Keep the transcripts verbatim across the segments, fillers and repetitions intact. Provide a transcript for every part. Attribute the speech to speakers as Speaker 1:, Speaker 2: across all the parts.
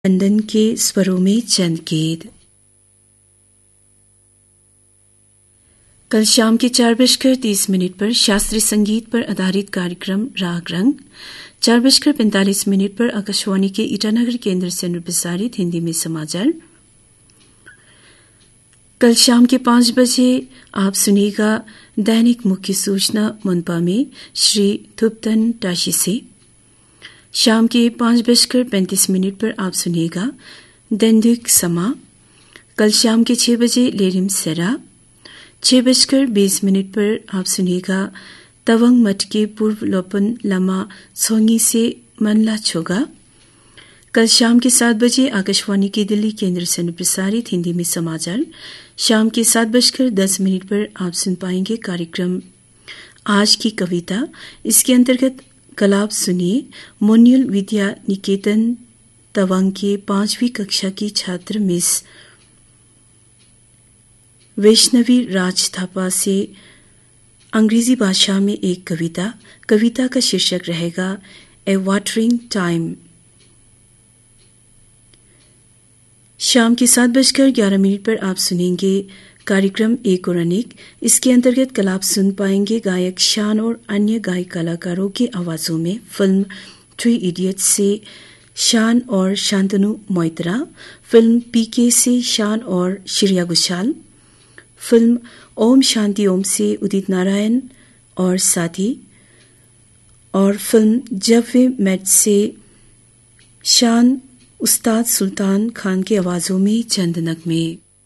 Speaker 1: London के स्वरों में चंद गीत। कल शाम के चार बजकर तीस मिनट पर शास्त्रीय संगीत पर आधारित कार्यक्रम राग रंग, चार बजकर पैंतालीस मिनट पर आकाशवाणी के ईटानगर केंद्र से प्रसारित हिंदी में समाचार। कल शाम के पांच बजे आप सुनिएगा दैनिक मुख्य सूचना मुनपा में श्री थुप्तन टाशी से। शाम के पांच बजकर पैंतीस मिनट पर आप सुनिएगा दैनिक समा। कल शाम के छह बजे लेरिम सेरा। छह बजकर बीस मिनट पर आप सुनिएगा तवंग मठ के पूर्व लोपन लमा सोंगी से मनला छोगा। कल शाम के सात बजे आकाशवाणी के दिल्ली केंद्र से प्रसारित हिंदी में समाचार। शाम के सात बजकर दस मिनट पर आप सुन पाएंगे कार्यक्रम आज की कविता। इसके अंतर्गत कल आप सुनिए मोन्युल विद्या निकेतन तवांग के पांचवी कक्षा की छात्र मिस वैष्णवी राज थापा से अंग्रेजी भाषा में एक कविता। कविता का शीर्षक रहेगा ए वाटरिंग टाइम। शाम के सात बजकर ग्यारह मिनट पर आप सुनेंगे कार्यक्रम एक और अनेक। इसके अंतर्गत कल आप सुन पाएंगे गायक शान और अन्य गायक कलाकारों की आवाजों में फिल्म थ्री इडियट्स से शान और शांतनु मोइत्रा, फिल्म पीके से शान और श्रेया घोषाल, फिल्म ओम शांति ओम से उदित नारायण और साथी, और फिल्म जब वे मेट से शान उस्ताद सुल्तान खान की आवाजों में चंद नगमे।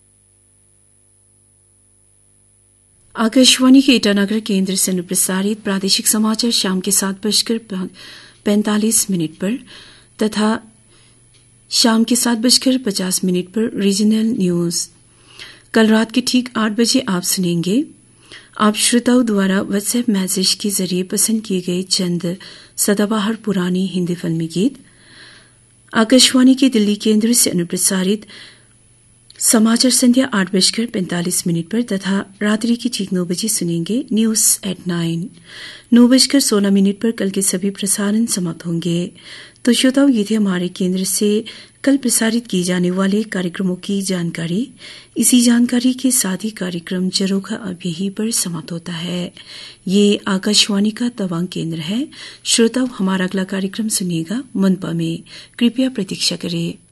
Speaker 1: आकाशवाणी के ईटानगर केंद्र से प्रसारित प्रादेशिक समाचार शाम के सात बजकर पैंतालीस मिनट पर तथा शाम के सात बजकर पचास मिनट पर रीजनल न्यूज। कल रात के ठीक आठ बजे आप सुनेंगे आप श्रोताओं द्वारा व्हाट्सएप मैसेज के जरिए पसंद किए गए चंद सदाबहार पुरानी हिंदी फिल्मी गीत। आकाशवाणी के दिल्ली केंद्र से अनुप्रसारित समाचार संध्या आठ बजकर पैंतालीस मिनट पर तथा रात्रि की ठीक नौ बजे सुनेंगे न्यूज एट नाइन। नौ बजकर सोलह मिनट पर कल के सभी प्रसारण समाप्त होंगे। तो श्रोताओं, ये थे हमारे केंद्र से कल प्रसारित किए जाने वाले कार्यक्रमों की जानकारी। इसी जानकारी के साथ ही कार्यक्रम जरोखा अब यहीं पर समाप्त होता है। ये आकाशवाणी का तवांग केंद्र है। श्रोताओं, हमारा अगला कार्यक्रम सुनिएगा मुनपा में। कृपया प्रतीक्षा करें।